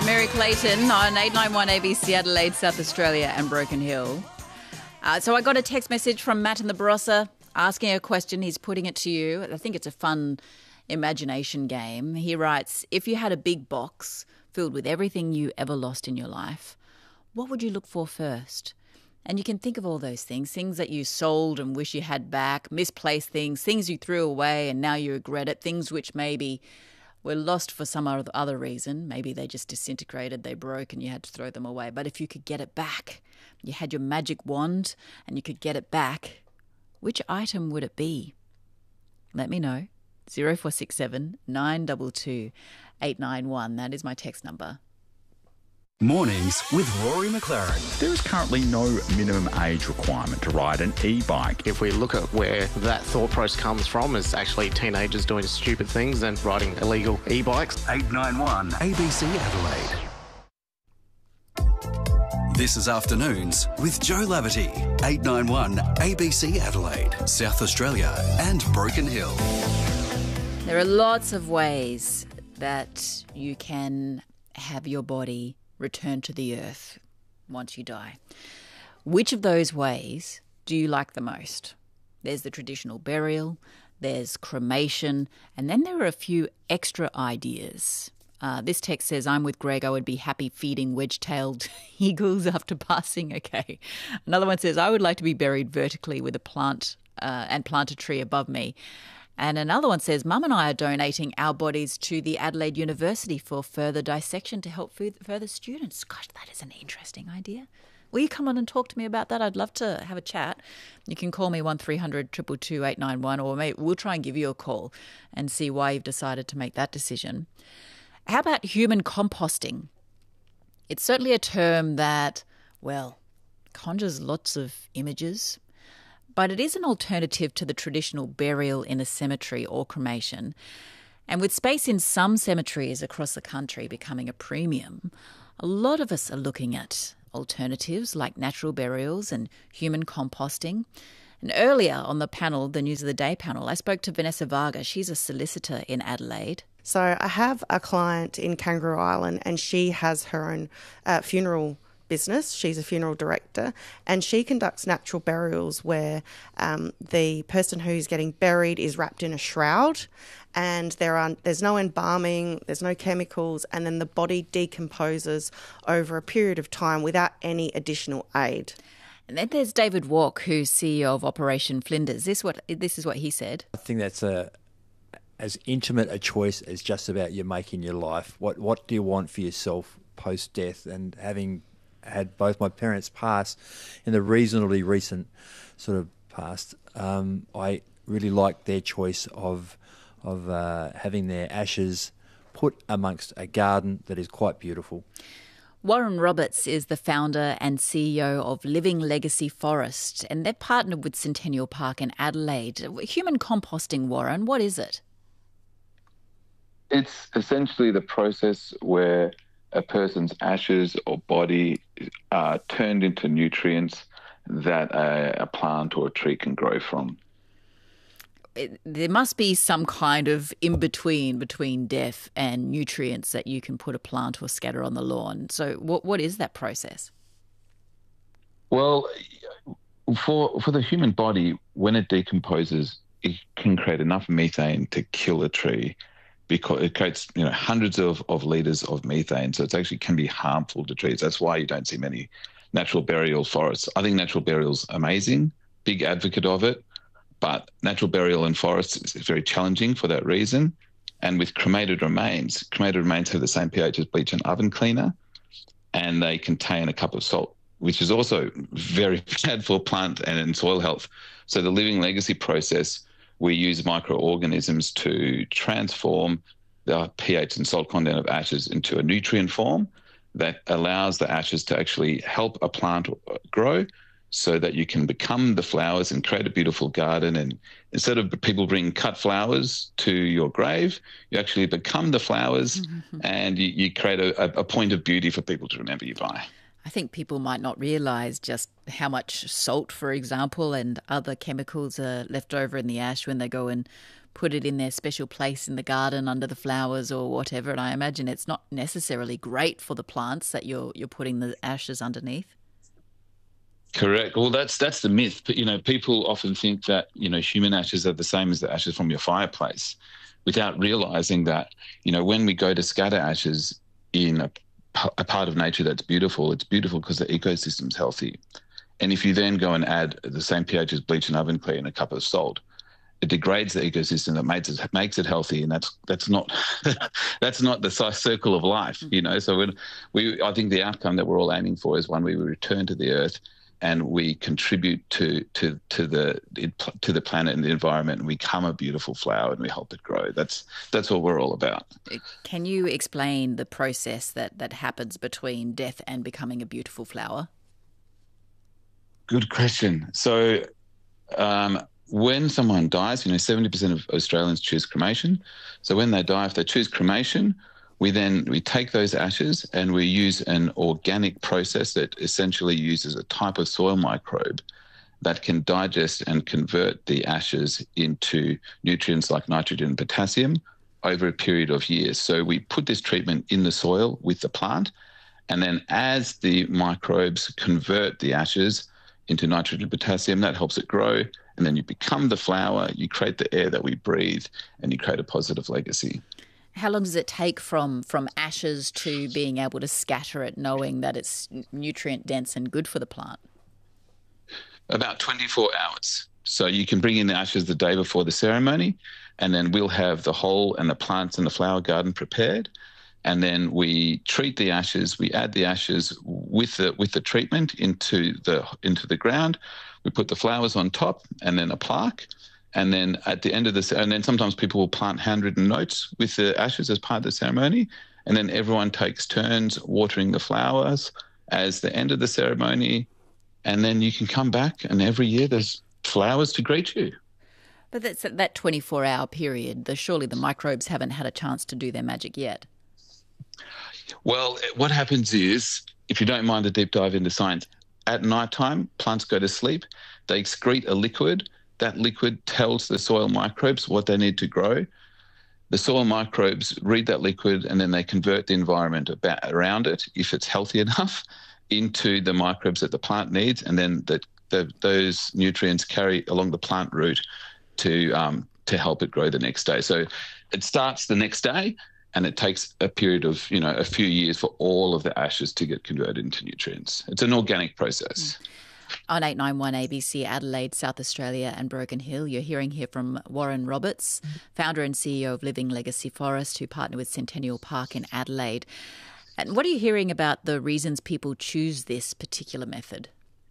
Mary Clayton on 891 ABC Adelaide, South Australia and Broken Hill. So I got a text message from Matt in the Barossa asking a question. He's putting it to you. I think it's a fun imagination game. He writes, if you had a big box filled with everything you ever lost in your life, what would you look for first? And you can think of all those things that you sold and wish you had back, misplaced things you threw away and now you regret it, things which maybe were lost for some other reason. Maybe they just disintegrated, they broke and you had to throw them away. But if you could get it back, you had your magic wand and you could get it back, which item would it be? Let me know. 0467 922 891. That is my text number. Mornings with Rory McLaren. There is currently no minimum age requirement to ride an e-bike. If we look at where that thought process comes from, it's actually teenagers doing stupid things and riding illegal e-bikes. 891 ABC Adelaide. This is Afternoons with Joe Laverty. 891 ABC Adelaide, South Australia and Broken Hill. There are lots of ways that you can have your body return to the earth once you die. Which of those ways do you like the most? There's the traditional burial, there's cremation, and then there are a few extra ideas. This text says, I'm with Greg, I would be happy feeding wedge-tailed eagles after passing. Okay. Another one says, I would like to be buried vertically with a plant and plant a tree above me. And another one says, Mum and I are donating our bodies to the Adelaide University for further dissection to help further students. Gosh, that is an interesting idea. Will you come on and talk to me about that? I'd love to have a chat. You can call me 1300 222 891 or maybe we'll try and give you a call and see why you've decided to make that decision. How about human composting? It's certainly a term that, well, conjures lots of images. But it is an alternative to the traditional burial in a cemetery or cremation. And with space in some cemeteries across the country becoming a premium, a lot of us are looking at alternatives like natural burials and human composting. And earlier on the panel, the News of the Day panel, I spoke to Vanessa Varga. She's a solicitor in Adelaide. So I have a client in Kangaroo Island and she has her own funeral business. She's a funeral director and she conducts natural burials where the person who's getting buried is wrapped in a shroud and there's no embalming, there's no chemicals, and then the body decomposes over a period of time without any additional aid. And then there's David Walk, who's CEO of Operation Flinders. This is what he said. I think that's as intimate a choice as just about you making your life. What do you want for yourself post-death? And having had both my parents pass in the reasonably recent sort of past, I really liked their choice of having their ashes put amongst a garden that is quite beautiful. Warren Roberts is the founder and CEO of Living Legacy Forest, and they're partnered with Centennial Park in Adelaide. Human composting, Warren, what is it? It's essentially the process where a person's ashes or body are turned into nutrients that a plant or a tree can grow from. There must be some kind of between death and nutrients that you can put a plant or scatter on the lawn. So what is that process? Well, for the human body, when it decomposes, it can create enough methane to kill a tree, because it creates hundreds of litres of methane. So it actually can be harmful to trees. That's why you don't see many natural burial forests. I think natural burial's amazing, big advocate of it, but natural burial in forests is very challenging for that reason. And with cremated remains have the same pH as bleach and oven cleaner, and they contain a cup of salt, which is also very bad for plant and soil health. So the Living Legacy process, we use microorganisms to transform the pH and salt content of ashes into a nutrient form that allows the ashes to actually help a plant grow so that you can become the flowers and create a beautiful garden. And instead of people bringing cut flowers to your grave, you actually become the flowers and you create a point of beauty for people to remember you by. I think people might not realise just how much salt, for example, and other chemicals are left over in the ash when they go and put it in their special place in the garden under the flowers or whatever. And I imagine it's not necessarily great for the plants that you're putting the ashes underneath. Correct. Well, that's the myth. But, people often think that, human ashes are the same as the ashes from your fireplace, without realizing that, when we go to scatter ashes in a part of nature that's beautiful, it's beautiful because the ecosystem's healthy. And if you then go and add the same pH as bleach and oven clay and a cup of salt, it degrades the ecosystem that makes it healthy, and that's not that's not the circle of life, So I think the outcome that we're all aiming for is one where we return to the earth and we contribute to the planet and the environment, and we become a beautiful flower and we help it grow. That's what we're all about. Can you explain the process that happens between death and becoming a beautiful flower? Good question. So when someone dies, 70% of Australians choose cremation. So when they die, if they choose cremation, we take those ashes and we use an organic process that essentially uses a type of soil microbe that can digest and convert the ashes into nutrients like nitrogen and potassium over a period of years. So we put this treatment in the soil with the plant, and then as the microbes convert the ashes into nitrogen and potassium, that helps it grow, and then you become the flower, you create the air that we breathe, and you create a positive legacy. How long does it take from ashes to being able to scatter it, knowing that it's nutrient dense and good for the plant? About 24 hours. So you can bring in the ashes the day before the ceremony, and then we'll have the hole and the plants in the flower garden prepared. And then we treat the ashes. We add the ashes with the treatment into the ground. We put the flowers on top, and then a plaque. And then at the end of and then sometimes people will plant handwritten notes with the ashes as part of the ceremony. And then everyone takes turns watering the flowers as the end of the ceremony. And then you can come back, and every year there's flowers to greet you. But that's that 24-hour period. Surely the microbes haven't had a chance to do their magic yet. Well, what happens is, if you don't mind a deep dive into science, at nighttime, plants go to sleep. They excrete a liquid. That liquid tells the soil microbes what they need to grow. The soil microbes read that liquid, and then they convert the environment around it, if it's healthy enough, into the microbes that the plant needs, and then those nutrients carry along the plant root to help it grow the next day. So it starts the next day, and it takes a period of a few years for all of the ashes to get converted into nutrients. It's an organic process. On 891 ABC Adelaide, South Australia and Broken Hill, you're hearing here from Warren Roberts, founder and CEO of Living Legacy Forest, who partner with Centennial Park in Adelaide. And what are you hearing about the reasons people choose this particular method?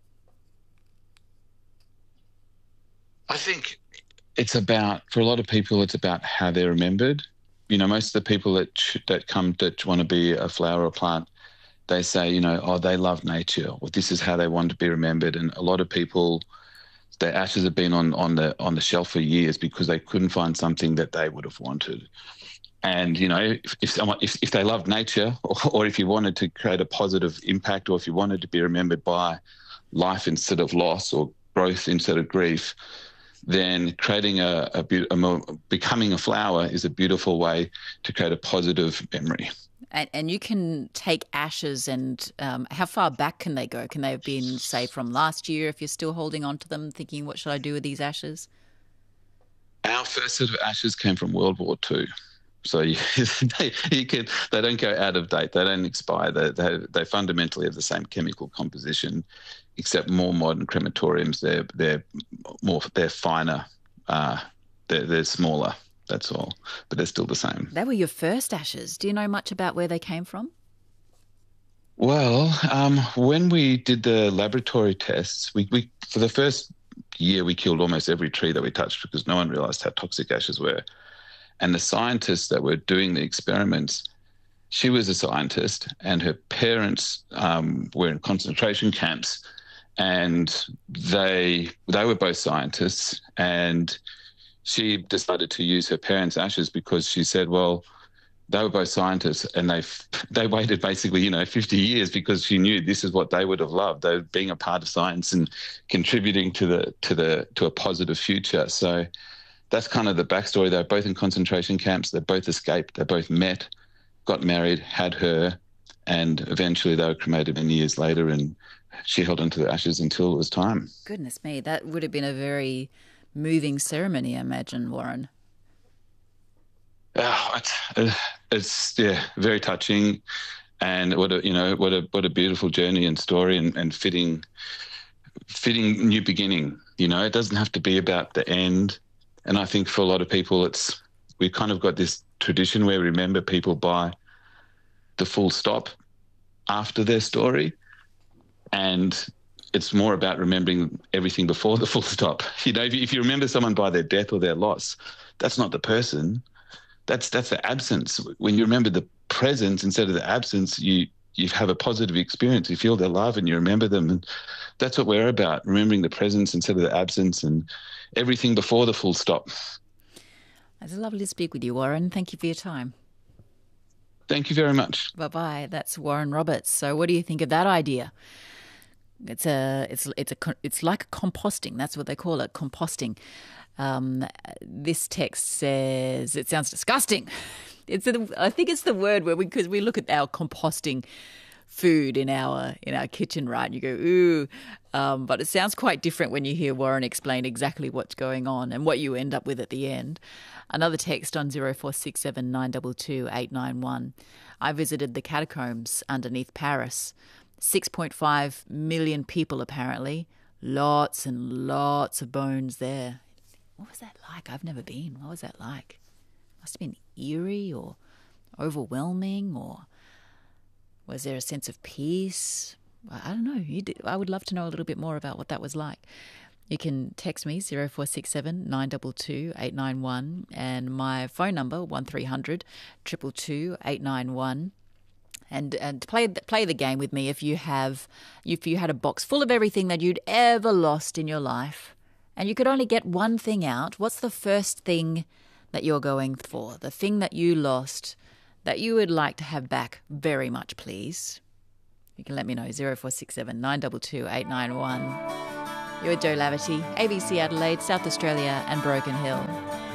I think for a lot of people, it's about how they're remembered. Most of the people that come that want to be a flower or plant, they say, they love nature, or this is how they want to be remembered. And a lot of people, their ashes have been on the shelf for years because they couldn't find something that they would have wanted. And if they loved nature, or if you wanted to create a positive impact, or if you wanted to be remembered by life instead of loss, or growth instead of grief, then creating becoming a flower is a beautiful way to create a positive memory. And you can take ashes, and how far back can they go? Can they have been, say, from last year, if you're still holding on to them, thinking, what should I do with these ashes? Our first set of ashes came from World War II. So they don't go out of date. They don't expire. They fundamentally have the same chemical composition, except more modern crematoriums. They're finer. They're smaller. That's all. But they're still the same. They were your first ashes. Do you know much about where they came from? Well, when we did the laboratory tests, we for the first year we killed almost every tree that we touched because no one realised how toxic ashes were. And the scientists that were doing the experiments, she was a scientist, and her parents were in concentration camps, and they were both scientists, and she decided to use her parents' ashes because she said, well, they were both scientists, and they waited basically 50 years because she knew this is what they would have loved. They were being a part of science and contributing to a positive future. So that's kind of the backstory. They were both in concentration camps. They both escaped. They both met, got married, had her, and eventually they were cremated many years later, and she held onto the ashes until it was time. Goodness me, that would have been a very moving ceremony, I imagine, Warren. It's very touching, and what a beautiful journey and story, and fitting new beginning. It doesn't have to be about the end. And I think for a lot of people, we've kind of got this tradition where we remember people by the full stop after their story, and it's more about remembering everything before the full stop. If you remember someone by their death or their loss, that's not the person. That's the absence. When you remember the presence instead of the absence, you have a positive experience. You feel their love and you remember them. And that's what we're about, remembering the presence instead of the absence, and everything before the full stop. It's lovely to speak with you, Warren. Thank you for your time. Thank you very much. Bye-bye. That's Warren Roberts. So what do you think of that idea? It's like composting. That's what they call it, composting. This text says it sounds disgusting. I think it's the word because we look at our composting food in our kitchen, right? And you go, ooh, but it sounds quite different when you hear Warren explain exactly what's going on and what you end up with at the end. Another text on 0467 922 891. I visited the catacombs underneath Paris. 6.5 million people apparently. Lots and lots of bones there. What was that like? I've never been. What was that like? Must have been eerie or overwhelming, or was there a sense of peace? I don't know. I would love to know a little bit more about what that was like. You can text me 0467 922 891 and my phone number 1300 222 891. And play the game with me if you had a box full of everything that you'd ever lost in your life, and you could only get one thing out. What's the first thing that you're going for? The thing that you lost that you would like to have back very much, please. You can let me know, 0467 922 891. You're Joe Laverty, ABC Adelaide, South Australia and Broken Hill.